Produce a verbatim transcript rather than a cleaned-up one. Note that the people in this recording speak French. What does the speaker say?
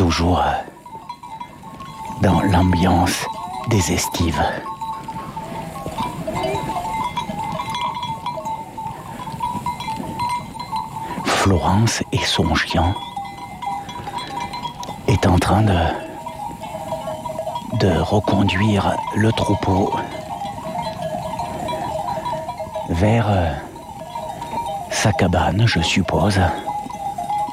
toujours dans l'ambiance des estives. Florence et son chien est en train de, de reconduire le troupeau vers sa cabane, je suppose.